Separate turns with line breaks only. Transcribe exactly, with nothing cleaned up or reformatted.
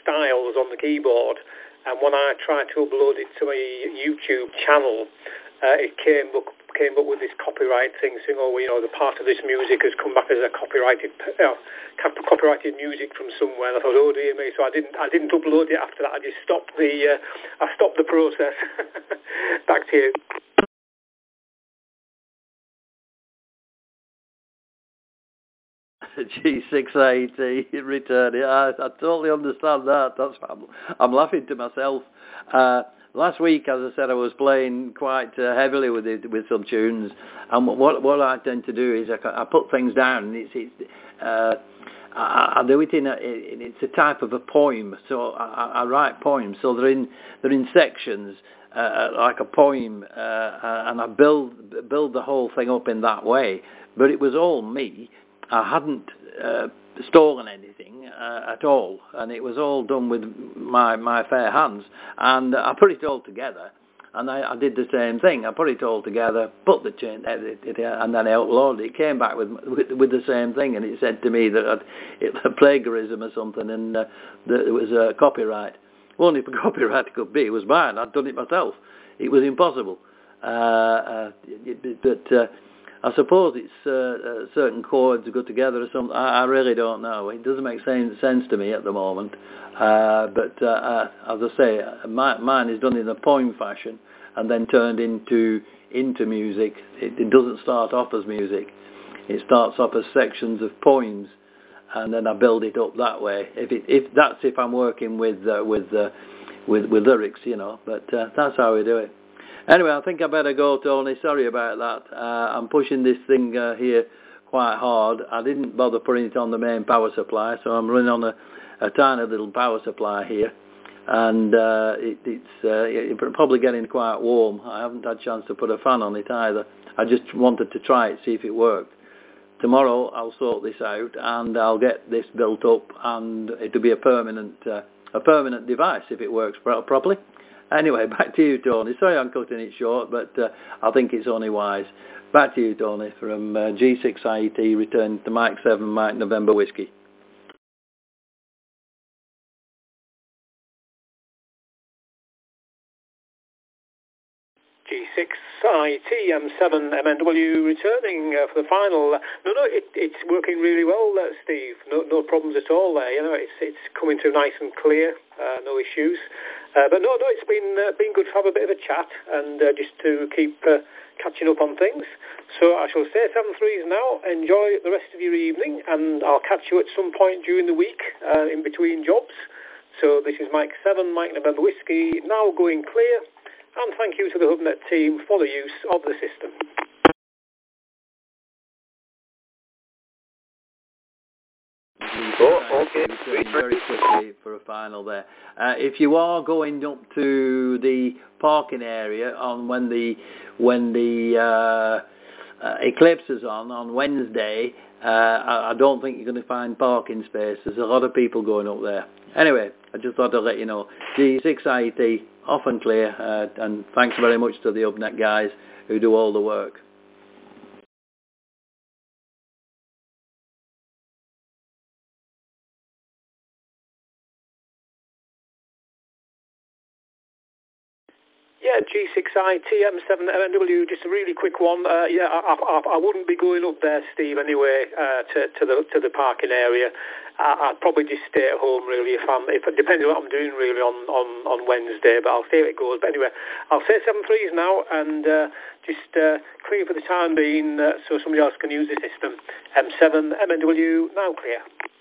styles on the keyboard, and when I tried to upload it to a YouTube channel, uh, it came up, came up with this copyright thing saying, oh, you know, the part of this music has come back as a copyrighted, uh, copyrighted music from somewhere. And I thought, oh dear me, so I didn't, I didn't upload it after that. I just stopped the, uh, I stopped the process. Back to you.
G six eighty return it. I, I totally understand that. That's I'm, I'm laughing to myself. Uh, last week, as I said, I was playing quite uh, heavily with it, with some tunes, and what what I tend to do is I, I put things down. And it's, it's uh, I, I do it in a it's a type of a poem. So I, I write poems. So they're in they're in sections. Uh, like a poem, uh, and I build build the whole thing up in that way. But it was all me. I hadn't uh, stolen anything uh, at all, and it was all done with my my fair hands. And I put it all together, and I, I did the same thing. I put it all together, put the chain, it, it, and then I uploaded it. It came back with, with with the same thing, and it said to me that I'd, it was plagiarism or something, and uh, that it was a uh, copyright. Well, only copyright it could be. It was mine. I'd done it myself. It was impossible. Uh, uh, but uh, I suppose it's uh, uh, certain chords go together or something. I, I really don't know. It doesn't make sense, sense to me at the moment. Uh, but uh, uh, as I say, my, mine is done in a poem fashion and then turned into into music. It, it doesn't start off as music. It starts off as sections of poems, and then I build it up that way. If it, if that's if I'm working with uh, with, uh, with with lyrics, you know. But uh, that's how we do it. Anyway, I think I better go, Tony. Sorry about that. Uh, I'm pushing this thing uh, here quite hard. I didn't bother putting it on the main power supply, so I'm running on a, a tiny little power supply here. And uh, it, it's, uh, it's probably getting quite warm. I haven't had a chance to put a fan on it either. I just wanted to try it, see if it worked. Tomorrow I'll sort this out and I'll get this built up, and it'll be a permanent, uh, a permanent device if it works pro- properly. Anyway, back to you, Tony. Sorry I'm cutting it short, but uh, I think it's only wise. Back to you, Tony, from uh, G six I E T, return to Mike seven, Mike November Whiskey.
G six I T M seven M N W returning uh, for the final. No, no, it, it's working really well, uh, Steve. No, no problems at all there. You know, it's it's coming through nice and clear. Uh, no issues. Uh, but no, no, it's been uh, been good to have a bit of a chat and uh, just to keep uh, catching up on things. So I shall say seven threes now. Enjoy the rest of your evening, and I'll catch you at some point during the week uh, in between jobs. So this is Mike seven, Mike November Whiskey, now going clear. And thank you to the HubNet team for the use of the system.
Oh, okay. Very quickly for a final there. Uh, if you are going up to the parking area on when the when the uh, uh, eclipse is on on Wednesday, uh, I, I don't think you're going to find parking space. There's a lot of people going up there. Anyway, I just thought I'd let you know. G six I E T, off and clear, uh, and thanks very much to the HubNet guys who do all the work.
Yeah, G six I T M seven M N W, just a really quick one. Uh, yeah, I, I, I wouldn't be going up there, Steve, anyway, uh, to, to the to the parking area. I, I'd probably just stay at home, really, if I'm, if it depends on what I'm doing, really, on, on, on Wednesday, but I'll see how it goes. But anyway, I'll say seven threes now, and uh, just uh, clear for the time being, uh, so somebody else can use the system. M seven M N W, now clear.